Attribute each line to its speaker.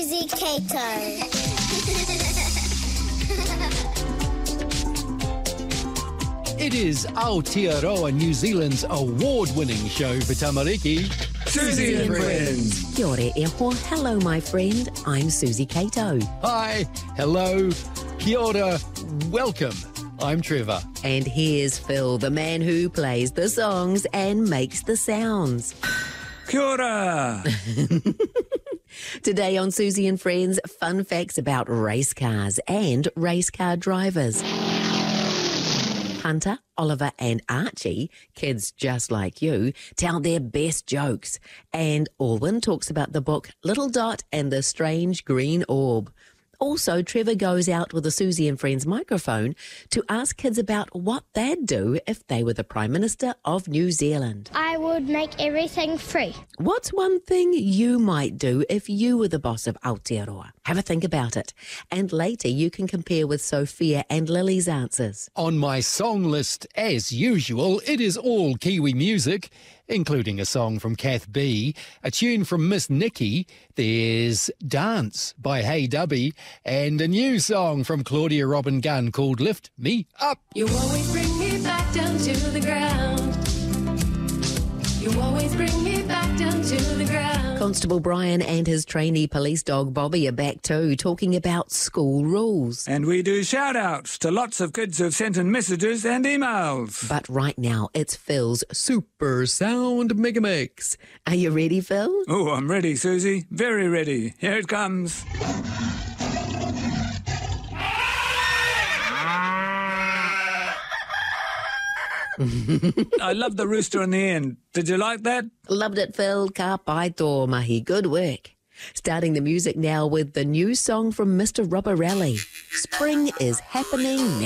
Speaker 1: Susie Cato.
Speaker 2: It is Aotearoa New Zealand's award-winning show for tamariki,
Speaker 3: Susie and Friends.
Speaker 4: Kia ora e hoa. Hello, my friend. I'm Susie Cato.
Speaker 2: Hi, hello, kia ora, welcome. I'm Trevor.
Speaker 4: And here's Phil, the man who plays the songs and makes the sounds.
Speaker 3: Kia ora.
Speaker 4: Today on Susie and Friends, fun facts about race cars and race car drivers. Hunter, Oliver and Archie, kids just like you, tell their best jokes. And Alwyn talks about the book Little Dot and the Strange Green Orb. Also, Trevor goes out with a Susie and Friends microphone to ask kids about what they'd do if they were the Prime Minister of New Zealand.
Speaker 1: I would make everything free.
Speaker 4: What's one thing you might do if you were the boss of Aotearoa? Have a think about it. And later you can compare with Sophia and Lily's answers.
Speaker 2: On my song list, as usual, it is all Kiwi music, including a song from Kath B, a tune from Miss Nikki, there's Dance by Hey Dubby, and a new song from Claudia Robin Gunn called Lift Me Up.
Speaker 5: You always bring me back down to the ground. You always bring me back down to the ground.
Speaker 4: Constable Brian and his trainee police dog Bobby are back too, talking about school rules.
Speaker 3: And we do shout-outs to lots of kids who've sent in messages and emails.
Speaker 4: But right now, it's Phil's Super Sound Mega Mix. Are you ready, Phil?
Speaker 3: Oh, I'm ready, Susie. Very ready. Here it comes. I love the rooster in the end. Did you like that?
Speaker 4: Loved it, Phil. Ka pai tō mahi. Good work. Starting the music now with the new song from Mr. Robberelli. Spring is happening now.